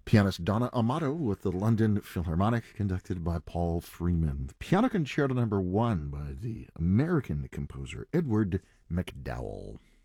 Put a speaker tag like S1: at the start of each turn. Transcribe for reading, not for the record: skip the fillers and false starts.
S1: Pianist Donna Amato with the London Philharmonic, conducted by Paul Freeman. The Piano Concerto No. 1 by the American composer Edward MacDowell.